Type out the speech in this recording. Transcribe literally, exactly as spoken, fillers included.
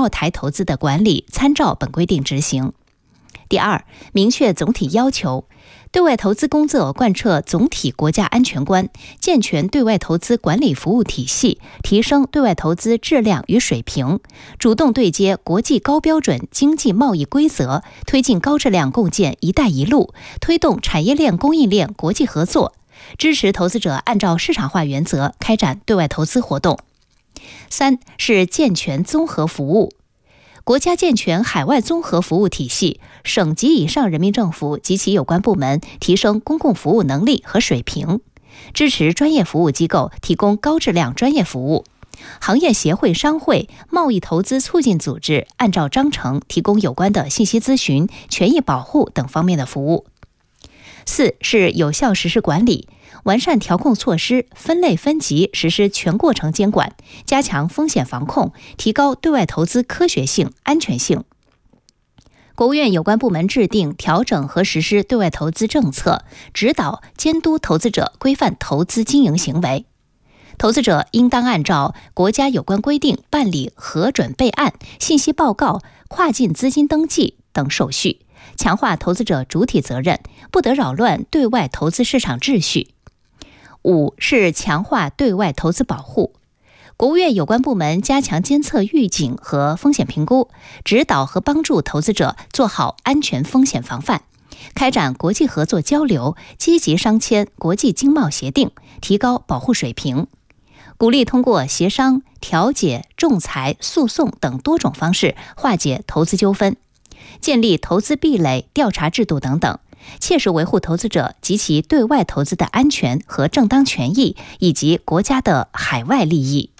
澳台投资的管理参照本规定执行。第二，明确总体要求，对外投资工作贯彻总体国家安全观，健全对外投资管理服务体系，提升对外投资质量与水平，主动对接国际高标准经济贸易规则，推进高质量共建“一带一路”，推动产业链供应链国际合作，支持投资者按照市场化原则开展对外投资活动。三是健全综合服务。国家健全海外综合服务体系，省级以上人民政府及其有关部门提升公共服务能力和水平，支持专业服务机构提供高质量专业服务，行业协会、商会、贸易投资促进组织按照章程提供有关的信息咨询、权益保护等方面的服务。四是有效实施管理，完善调控措施，分类分级实施全过程监管，加强风险防控，提高对外投资科学性、安全性。国务院有关部门制定、调整和实施对外投资政策，指导、监督投资者规范投资经营行为。投资者应当按照国家有关规定办理核准备案、信息报告、跨境资金登记等手续，强化投资者主体责任，不得扰乱对外投资市场秩序。五是强化对外投资保护。国务院有关部门加强监测预警和风险评估，指导和帮助投资者做好安全风险防范，开展国际合作交流，积极商签国际经贸协定，提高保护水平。鼓励通过协商、调解、仲裁、诉讼等多种方式化解投资纠纷，建立投资壁垒调查制度等等，切实维护投资者及其对外投资的安全和正当权益，以及国家的海外利益。